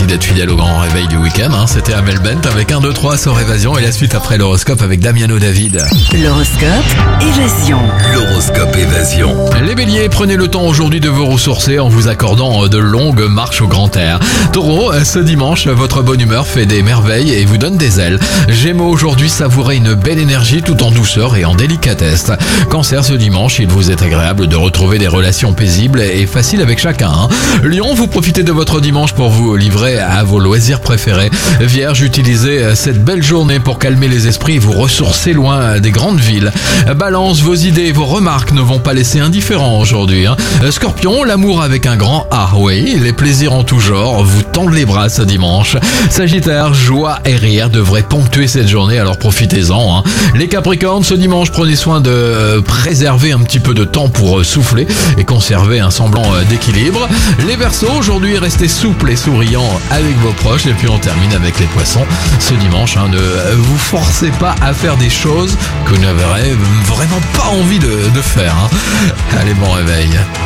Merci d'être fidèle au grand réveil du week-end. C'était Amel Bent avec 1, 2, 3 sur Évasion et la suite après l'horoscope avec Damiano David. L'horoscope Évasion. L'horoscope Évasion. Les béliers, prenez le temps aujourd'hui de vous ressourcer en vous accordant de longues marches au grand air. Taureau, ce dimanche, votre bonne humeur fait des merveilles et vous donne des ailes. Gémeaux, aujourd'hui, savourez une belle énergie tout en douceur et en délicatesse. Cancer, ce dimanche, il vous est agréable de retrouver des relations paisibles et faciles avec chacun. Lion, vous profitez de votre dimanche pour vous livrer à vos loisirs préférés. Vierge, utilisez cette belle journée pour calmer les esprits et vous ressourcer loin des grandes villes. Balance, vos idées et vos remarques ne vont pas laisser indifférents aujourd'hui. Scorpion, l'amour avec un grand A, oui, les plaisirs en tout genre vous tendent les bras ce dimanche. Sagittaire, joie et rire devraient ponctuer cette journée, alors profitez-en. Les Capricornes, ce dimanche, prenez soin de préserver un petit peu de temps pour souffler et conserver un semblant d'équilibre. Les Verseaux, aujourd'hui, restez souples et souriants avec vos proches. Et puis on termine avec les Poissons. Ce dimanche, ne vous forcez pas à faire des choses que vous n'avez vraiment pas envie de faire. Allez, bon réveil.